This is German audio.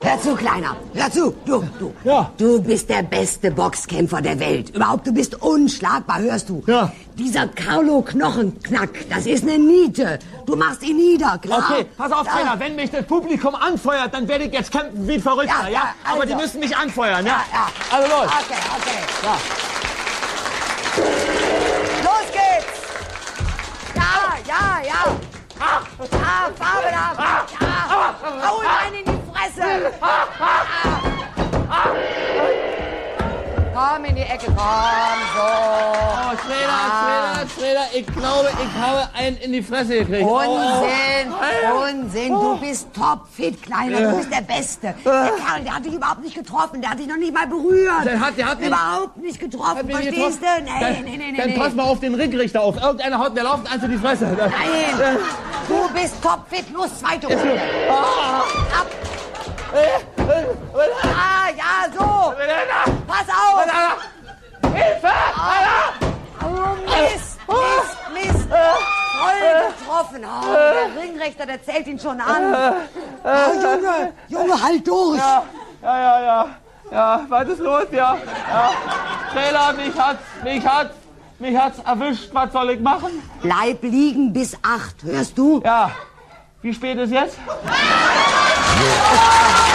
Hör zu, Kleiner. Hör zu. Du. Ja. Du bist der beste Boxkämpfer der Welt. Überhaupt, du bist unschlagbar, hörst du? Ja. Dieser Carlo Knochenknack, das ist eine Niete. Du machst ihn nieder, klar? Okay, pass auf, Ja. Trainer, wenn mich das Publikum anfeuert, dann werde ich jetzt kämpfen wie ein Verrückter, ja? Aber die also. müssen mich anfeuern, ja? Ja. Also los. Okay. Ja. Los geht's! Ja! Farbe ab! Ja! Hau ihm einen in die Fresse! Komm in die Ecke, komm, so! Oh, Trainer, ich glaube, ich habe einen in die Fresse gekriegt. Unsinn, du bist topfit, Kleiner, du bist der Beste. Der Kerl, der hat dich überhaupt nicht getroffen, der hat dich noch nicht mal berührt. Der hat mich überhaupt nicht getroffen, verstehst du? Nee. Dann pass mal auf den Ringrichter auf. Irgendeiner haut mir laufend eins in die Fresse. Nein, du bist topfit, los, zweite Runde. Ab! Ja, so! Pass auf! Hilfe! Oh, Mist! Voll getroffen! Oh, der Ringrichter, der zählt ihn schon an. Junge, halt durch! Ja, was ist los? Ja. Trainer, mich hat's erwischt. Was soll ich machen? Bleib liegen bis 8, hörst du? Ja. Wie spät ist jetzt?